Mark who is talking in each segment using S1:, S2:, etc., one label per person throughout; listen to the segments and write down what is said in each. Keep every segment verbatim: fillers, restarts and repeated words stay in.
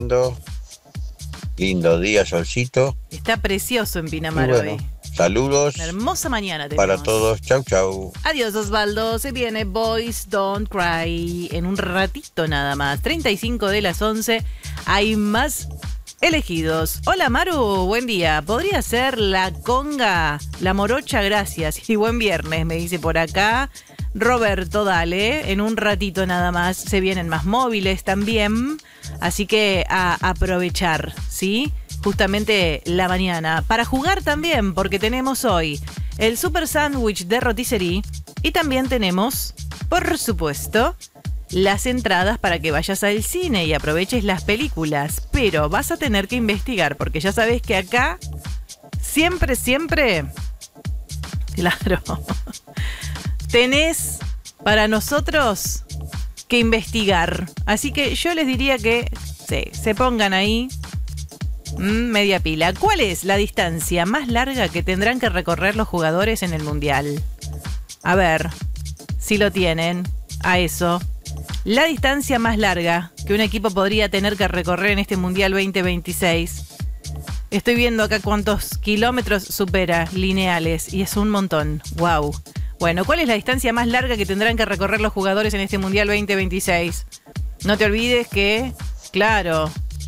S1: Lindo día, solcito.
S2: Está precioso en Pinamar
S1: Y bueno,
S2: hoy.
S1: saludos
S2: Una hermosa mañana tenemos.
S1: para todos. Chau, chau.
S2: Adiós, Osvaldo. Se viene Boys Don't Cry en un ratito nada más. treinta y cinco de las once. Hay más elegidos. Hola, Maru. Buen día. ¿Podría ser la conga? La morocha, gracias. Y buen viernes, me dice por acá. Roberto, dale. En un ratito nada más. Se vienen más móviles también. Así que a aprovechar, ¿sí? Justamente la mañana. Para jugar también, porque tenemos hoy el Super Sándwich de Rotisserie. Y también tenemos, por supuesto, las entradas para que vayas al cine y aproveches las películas. Pero vas a tener que investigar, porque ya sabes que acá siempre, siempre, claro, tenés para nosotros que investigar. Así que yo les diría que sí, se pongan ahí mm, media pila. ¿Cuál es la distancia más larga que tendrán que recorrer los jugadores en el Mundial? A ver, si lo tienen, a eso. La distancia más larga que un equipo podría tener que recorrer en este Mundial veinte veintiséis. Estoy viendo acá cuántos kilómetros supera lineales y es un montón. Wow. Bueno, ¿cuál es la distancia más larga que tendrán que recorrer los jugadores en este Mundial veinte veintiséis? No te olvides que, claro,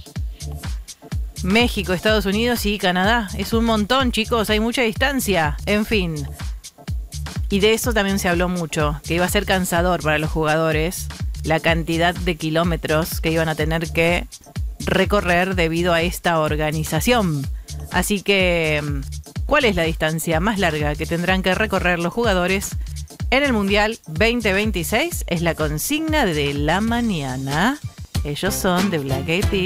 S2: México, Estados Unidos y Canadá. Es un montón, chicos, hay mucha distancia. En fin. Y de eso también se habló mucho, que iba a ser cansador para los jugadores la cantidad de kilómetros que iban a tener que recorrer debido a esta organización. Así que, ¿cuál es la distancia más larga que tendrán que recorrer los jugadores en el Mundial veinte veintiséis? Es la consigna de la mañana. Ellos son de Black Eyed Peas.